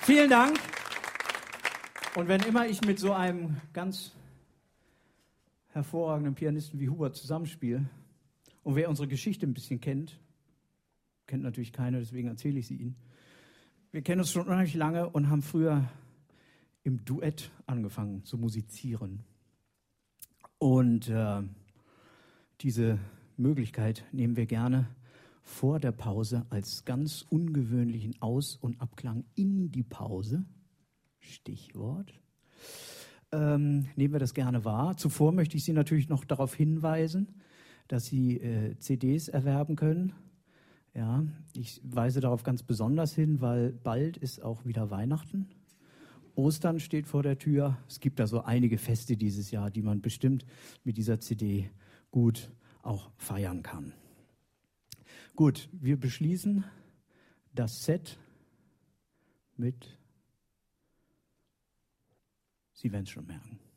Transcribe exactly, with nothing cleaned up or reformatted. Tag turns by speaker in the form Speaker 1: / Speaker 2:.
Speaker 1: Vielen Dank. Und wenn immer ich mit so einem ganz hervorragenden Pianisten wie Hubert zusammenspiele, und wer unsere Geschichte ein bisschen kennt, kennt natürlich keiner, deswegen erzähle ich sie Ihnen. Wir kennen uns schon unheimlich lange und haben früher im Duett angefangen zu musizieren. Und äh, diese Möglichkeit nehmen wir gerne vor der Pause als ganz ungewöhnlichen Aus- und Abklang in die Pause, Stichwort, ähm, nehmen wir das gerne wahr. Zuvor möchte ich Sie natürlich noch darauf hinweisen, dass Sie äh, C Ds erwerben können. Ja, ich weise darauf ganz besonders hin, weil bald ist auch wieder Weihnachten. Ostern steht vor der Tür. Es gibt da so einige Feste dieses Jahr, die man bestimmt mit dieser C D gut auch feiern kann. Gut, wir beschließen das Set mit, Sie werden es schon merken.